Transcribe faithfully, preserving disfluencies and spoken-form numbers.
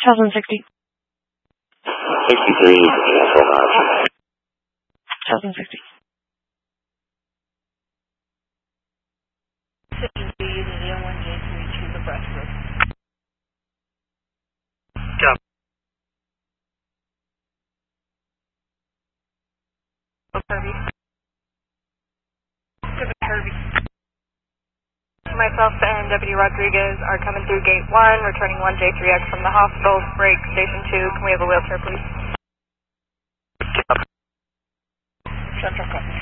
Thousand sixty. Sixty-three. Cancel option. Thousand sixty. Decision B, Leo one J three to the breast group. Job. Oh, Kirby. Good, Kirby. Myself and Deputy Rodriguez are coming through gate one, returning one J three X from the hospital. Break station two. Can we have a wheelchair, please? Job. Central copy.